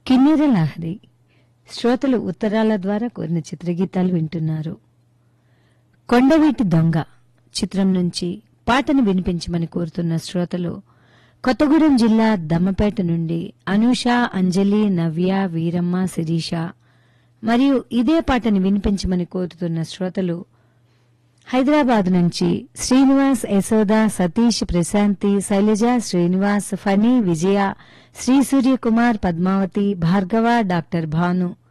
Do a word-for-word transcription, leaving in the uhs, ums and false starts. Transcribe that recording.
కిన్నెర లహరి శ్రోతలు ఉత్తరాల ద్వారా కోరిన చిత్రగీతాలు వింటున్నారు. కొండవీటి దొంగ చిత్రం నుంచి పాటను వినిపించమని కోరుతున్న శ్రోతలు కొత్తగూడెం జిల్లా దమ్మపేట నుండి అనూష, అంజలి, నవ్య, వీరమ్మ, శిరీష. మరియు ఇదే పాటను వినిపించమని కోరుతున్న శ్రోతలు హైదరాబాద్ నుంచి శ్రీనివాస్, యశోద, సతీష్, ప్రశాంతి, శైలజ, శ్రీనివాస్, ఫణి, విజయ, శ్రీ సూర్యకుమార్, పద్మావతి, భార్గవ, డాక్టర్ భాను,